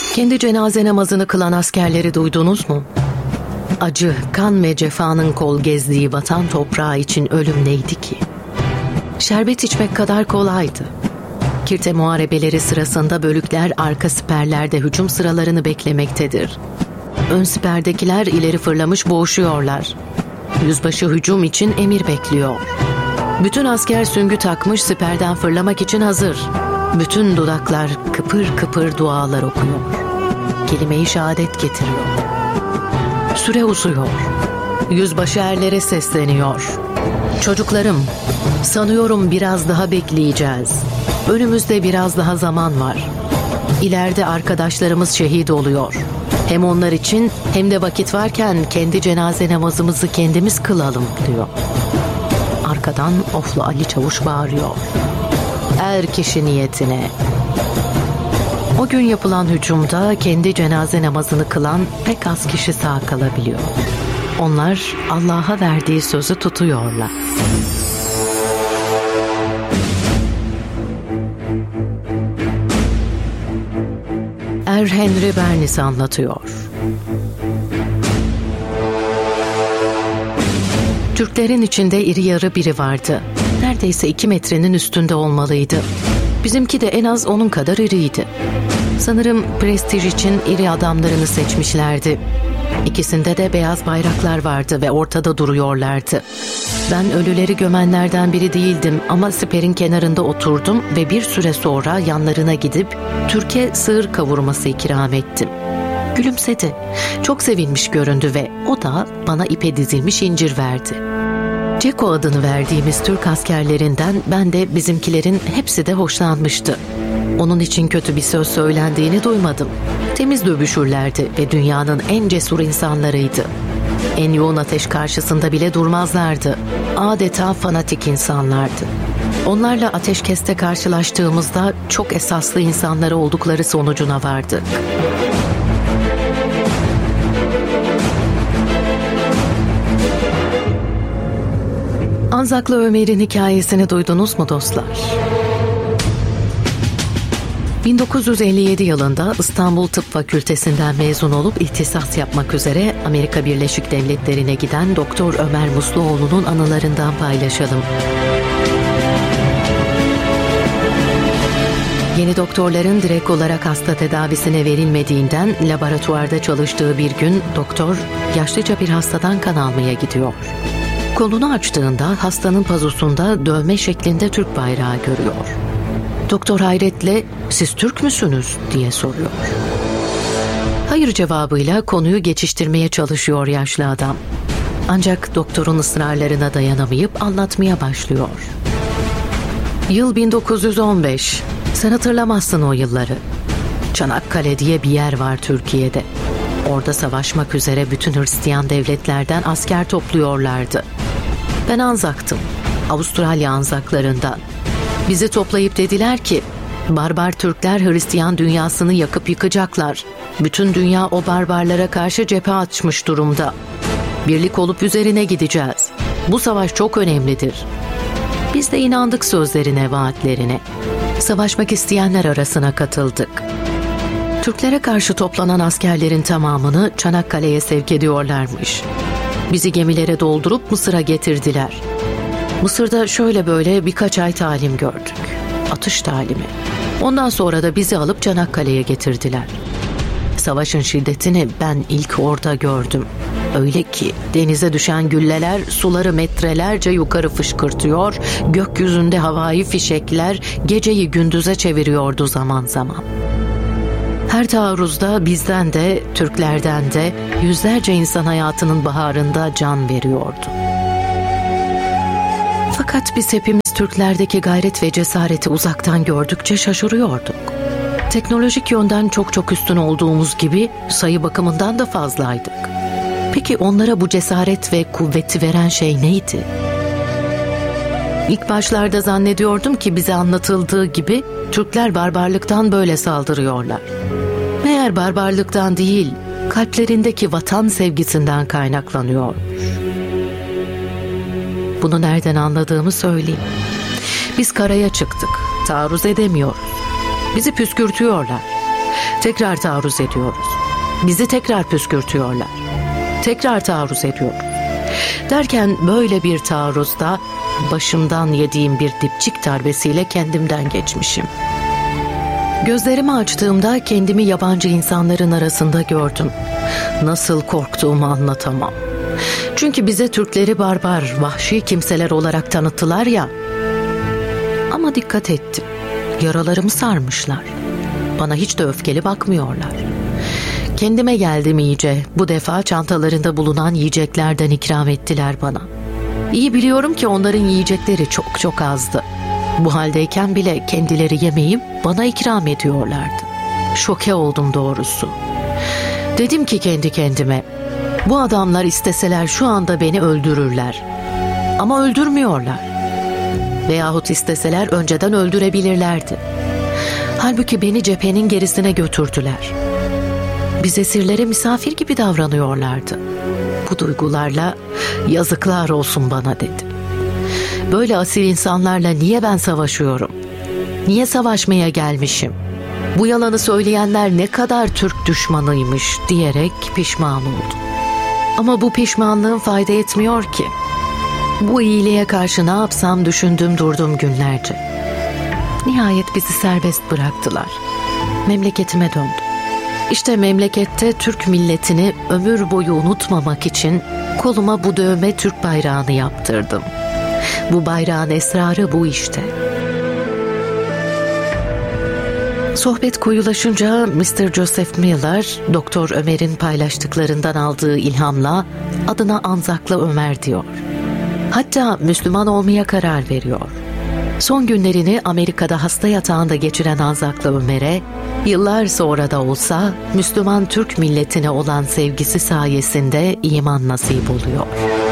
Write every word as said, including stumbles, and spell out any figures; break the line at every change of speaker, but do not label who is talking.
Kendi cenaze namazını kılan askerleri duydunuz mu? Acı, kan ve cefanın kol gezdiği vatan toprağı için ölüm neydi ki? Şerbet içmek kadar kolaydı. Kirte muharebeleri sırasında bölükler arka siperlerde hücum sıralarını beklemektedir. Ön siperdekiler ileri fırlamış boğuşuyorlar. Yüzbaşı hücum için emir bekliyor. Bütün asker süngü takmış siperden fırlamak için hazır. Bütün dudaklar kıpır kıpır dualar okuyor. Kelime-i şehadet getiriyor. Süre uzuyor. Yüzbaşı erlere sesleniyor. Çocuklarım, sanıyorum biraz daha bekleyeceğiz. Önümüzde biraz daha zaman var. İleride arkadaşlarımız şehit oluyor. Hem onlar için hem de vakit varken kendi cenaze namazımızı kendimiz kılalım diyor. Arkadan Oflu Ali Çavuş bağırıyor. Er kişi niyetine. O gün yapılan hücumda kendi cenaze namazını kılan pek az kişi sağ kalabiliyor. Onlar Allah'a verdiği sözü tutuyorlar. Er Henry Bernis anlatıyor. Türklerin içinde iri yarı biri vardı. Neredeyse iki metrenin üstünde olmalıydı. Bizimki de en az onun kadar iriydi. Sanırım prestij için iri adamlarını seçmişlerdi. İkisinde de beyaz bayraklar vardı ve ortada duruyorlardı. Ben ölüleri gömenlerden biri değildim ama siperin kenarında oturdum ve bir süre sonra yanlarına gidip Türk'e sığır kavurması ikram ettim. Gülümsedi. Çok sevinmiş göründü ve o da bana ipe dizilmiş incir verdi. Ceko adını verdiğimiz Türk askerlerinden ben de bizimkilerin hepsi de hoşlanmıştı. Onun için kötü bir söz söylendiğini duymadım. Temiz dövüşürlerdi ve dünyanın en cesur insanlarıydı. En yoğun ateş karşısında bile durmazlardı. Adeta fanatik insanlardı. Onlarla ateşkeste karşılaştığımızda çok esaslı insanları oldukları sonucuna vardık. Anzaklı Ömer'in hikayesini duydunuz mu dostlar? bin dokuz yüz elli yedi yılında İstanbul Tıp Fakültesinden mezun olup ihtisas yapmak üzere Amerika Birleşik Devletleri'ne giden Doktor Ömer Musluoğlu'nun anılarından paylaşalım. Yeni doktorların direkt olarak hasta tedavisine verilmediğinden laboratuvarda çalıştığı bir gün doktor yaşlıca bir hastadan kan almaya gidiyor. Kolunu açtığında hastanın pazusunda dövme şeklinde Türk bayrağı görüyor. Doktor hayretle "Siz Türk müsünüz?" diye soruyor. Hayır cevabıyla konuyu geçiştirmeye çalışıyor yaşlı adam. Ancak doktorun ısrarlarına dayanamayıp anlatmaya başlıyor. Yıl bin dokuz yüz on beş. Sen hatırlamazsın o yılları. Çanakkale diye bir yer var Türkiye'de. Orada savaşmak üzere bütün Hristiyan devletlerden asker topluyorlardı. Ben Anzak'tım. Avustralya Anzaklarından. Bizi toplayıp dediler ki, barbar Türkler Hristiyan dünyasını yakıp yıkacaklar. Bütün dünya o barbarlara karşı cephe açmış durumda. Birlik olup üzerine gideceğiz. Bu savaş çok önemlidir. Biz de inandık sözlerine, vaatlerine. Savaşmak isteyenler arasına katıldık. Türklere karşı toplanan askerlerin tamamını Çanakkale'ye sevk ediyorlarmış. Bizi gemilere doldurup Mısır'a getirdiler. Mısır'da şöyle böyle birkaç ay talim gördük. Atış talimi. Ondan sonra da bizi alıp Çanakkale'ye getirdiler. Savaşın şiddetini ben ilk orada gördüm. Öyle ki denize düşen gülleler suları metrelerce yukarı fışkırtıyor, gökyüzünde havai fişekler geceyi gündüze çeviriyordu zaman zaman. Her taarruzda bizden de, Türklerden de yüzlerce insan hayatının baharında can veriyordu. Fakat biz hepimiz Türklerdeki gayret ve cesareti uzaktan gördükçe şaşırıyorduk. Teknolojik yönden çok çok üstün olduğumuz gibi sayı bakımından da fazlaydık. Peki onlara bu cesaret ve kuvveti veren şey neydi? İlk başlarda zannediyordum ki bize anlatıldığı gibi Türkler barbarlıktan böyle saldırıyorlar. Meğer barbarlıktan değil, kalplerindeki vatan sevgisinden kaynaklanıyormuş. Bunu nereden anladığımı söyleyeyim. Biz karaya çıktık, taarruz edemiyoruz. Bizi püskürtüyorlar. Tekrar taarruz ediyoruz. Bizi tekrar püskürtüyorlar. Tekrar taarruz ediyoruz. Derken böyle bir taarruzda başımdan yediğim bir dipçik darbesiyle kendimden geçmişim. Gözlerimi açtığımda kendimi yabancı insanların arasında gördüm. Nasıl korktuğumu anlatamam. Çünkü bize Türkleri barbar, vahşi kimseler olarak tanıttılar ya. Ama dikkat ettim. Yaralarımı sarmışlar. Bana hiç de öfkeli bakmıyorlar. Kendime geldim iyice. Bu defa çantalarında bulunan yiyeceklerden ikram ettiler bana. İyi biliyorum ki onların yiyecekleri çok çok azdı. Bu haldeyken bile kendileri yemeyip bana ikram ediyorlardı. Şoke oldum doğrusu. Dedim ki kendi kendime, bu adamlar isteseler şu anda beni öldürürler. Ama öldürmüyorlar. Veyahut isteseler önceden öldürebilirlerdi. Halbuki beni cephenin gerisine götürdüler. Biz esirlere misafir gibi davranıyorlardı. Bu duygularla yazıklar olsun bana dedim. Böyle asil insanlarla niye ben savaşıyorum? Niye savaşmaya gelmişim? Bu yalanı söyleyenler ne kadar Türk düşmanıymış diyerek pişman oldum. Ama bu pişmanlığım fayda etmiyor ki. Bu iyiliğe karşı ne yapsam düşündüm durdum günlerce. Nihayet bizi serbest bıraktılar. Memleketime döndüm. İşte memlekette Türk milletini ömür boyu unutmamak için koluma bu dövme Türk bayrağını yaptırdım. Bu bayrağın esrarı bu işte. Sohbet koyulaşınca mister Joseph Miller, Doktor Ömer'in paylaştıklarından aldığı ilhamla adına Anzaklı Ömer diyor. Hatta Müslüman olmaya karar veriyor. Son günlerini Amerika'da hasta yatağında geçiren Anzaklı Ömer'e, yıllar sonra da olsa, Müslüman Türk milletine olan sevgisi sayesinde iman nasip oluyor.